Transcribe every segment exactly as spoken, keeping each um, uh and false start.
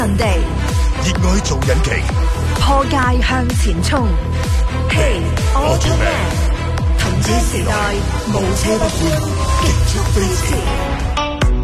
人地熱愛做引擎， 破界向前衝。Hey Automan， 同車時代無車不歡，極速飛馳。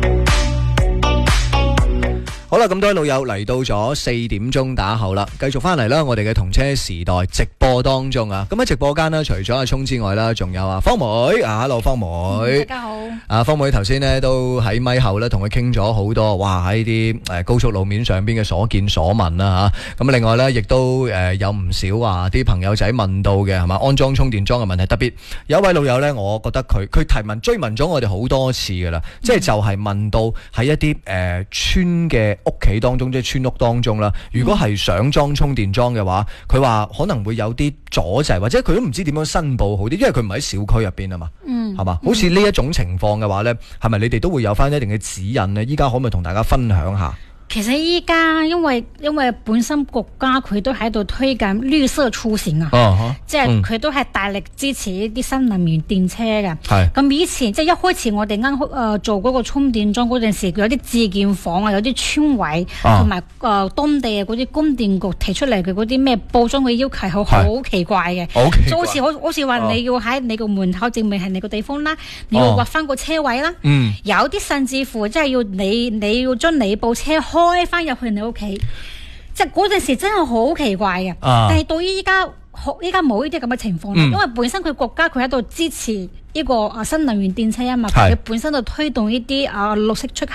好啦，咁多位老友嚟到咗四點鐘打後啦，繼續翻嚟啦，我哋嘅同車時代直播當中啊，咁喺直播間呢，除咗阿聰之外啦，仲有啊方梅啊 ，Hello 方梅、 嗯，大家好。 啊方梅頭先呢都喺咪後咧同佢傾咗好多，哇喺啲誒高速路面上邊嘅所見所聞啦吓，咁、啊、另外呢，亦都誒有唔少話啲朋友仔問到嘅係嘛，安裝充電樁嘅問題，特別有一位老友呢，我覺得佢佢提問追問咗我哋好多次噶啦，即係就係問到喺一啲誒、呃、村嘅屋企當中，即係村屋當中啦。如果係想裝充電樁嘅話，佢話可能會有啲阻滯，或者佢都唔知點樣申報好啲，因為佢唔喺小區入邊啊嘛。嗯，係嘛？好似呢一種情況嘅話呢，係咪你哋都會有翻一定嘅指引呢？依家可唔可以同大家分享下？ 其實依家因為因為本身國家佢都喺度推緊綠色出行啊，哦、即係佢都係大力支持呢啲新能源電車嘅。係咁、嗯、以前即係一開始我哋啱誒做嗰個充電樁嗰陣時，有啲自建房啊，有啲村委同埋誒當地嘅嗰啲供電局提出嚟嘅嗰啲咩報裝嘅要求，好好奇怪嘅。就好似好好似話你要喺你個門口證明係你個地方啦，你要劃翻個車位啦。嗯，有啲甚至乎即係要你你要將你部車開翻入去你屋企，即係嗰陣時真係好奇怪嘅。啊、但係到依家，依家冇呢啲咁嘅情況啦，嗯、因為本身佢國家佢喺度支持呢個啊新能源電車啊嘛，佢本身就推動呢啲啊綠色出